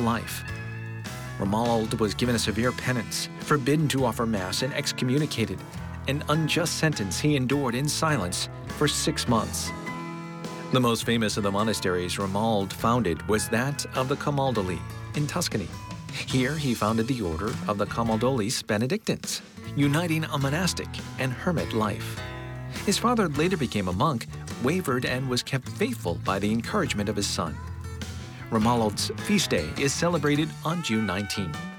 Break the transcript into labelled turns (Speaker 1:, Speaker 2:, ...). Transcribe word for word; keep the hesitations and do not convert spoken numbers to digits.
Speaker 1: life. Romuald was given a severe penance, forbidden to offer Mass, and excommunicated, an unjust sentence he endured in silence for six months. The most famous of the monasteries Romuald founded was that of the Camaldoli in Tuscany. Here he founded the order of the Camaldolis Benedictines, uniting a monastic and hermit life. His father later became a monk, wavered, and was kept faithful by the encouragement of his son. Romuald's feast day is celebrated on June nineteenth.